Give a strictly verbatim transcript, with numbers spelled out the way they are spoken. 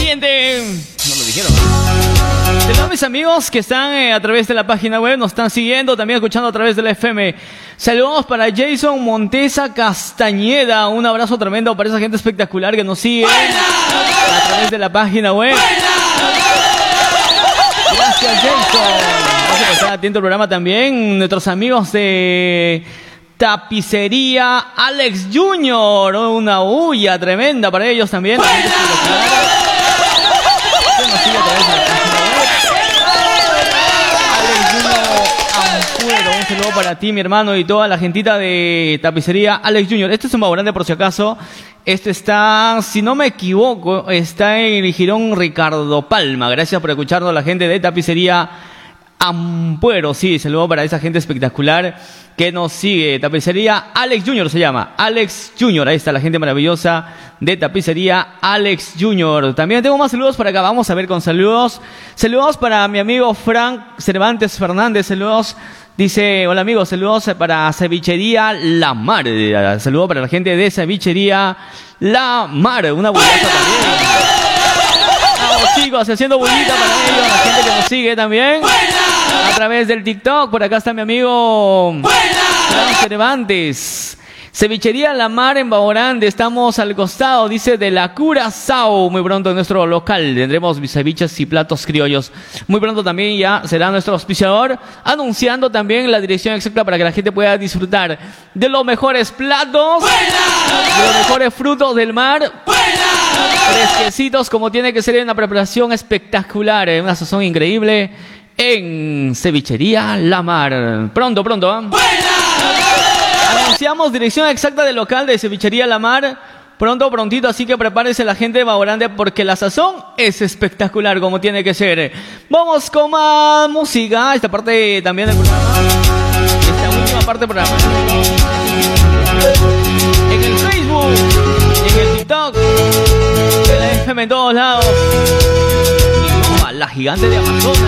caliente. No lo dijeron. Saludos a mis amigos que están eh, a través de la página web, nos están siguiendo, también escuchando a través de la F M. Saludos para Jason Montesa Castañeda. Un abrazo tremendo para esa gente espectacular que nos sigue a través de la página web. Gracias, Jason. Gracias por estar atento al programa también. Nuestros amigos de Tapicería Alex Junior. Una huya tremenda para ellos también. Nos sigue a través de la página web. Alex Junior Ampuero. Un saludo para ti, mi hermano, y toda la gentita de Tapicería Alex Junior. Este es un grande por si acaso. Este está, si no me equivoco, está en el Girón Ricardo Palma. Gracias por escucharnos, la gente de Tapicería Ampuero. Sí, saludo para esa gente espectacular que nos sigue. Tapicería Alex Junior se llama. Alex Junior. Ahí está la gente maravillosa de Tapicería Alex Junior. También tengo más saludos para acá. Vamos a ver con saludos. Saludos para mi amigo Frank Cervantes Fernández. Saludos. Dice, hola amigos, saludos para Cevichería La Mar. Saludos para la gente de Cevichería La Mar. Una bullita también. Vamos chicos, haciendo bullita para ellos. La gente que nos sigue también a través del TikTok. Por acá está mi amigo Frank Cervantes. Cevichería La Mar en Baorande, estamos al costado, dice, de la Curazao. Muy pronto en nuestro local tendremos ceviches y platos criollos. Muy pronto también ya será nuestro auspiciador, anunciando también la dirección exacta para que la gente pueda disfrutar de los mejores platos, de los mejores frutos del mar, fresquecitos como tiene que ser, en una preparación espectacular, en una sazón increíble en Cevichería La Mar. Pronto, pronto, ¿eh? Anunciamos dirección exacta del local de Cevichería La Mar. Pronto, prontito, así que prepárese la gente de Baorande porque la sazón es espectacular como tiene que ser. Vamos con más música. Esta parte también del programa. Esta última parte del programa. En el Facebook, en el TikTok, en la F M en todos lados. Y como a la gigante de Amazonas.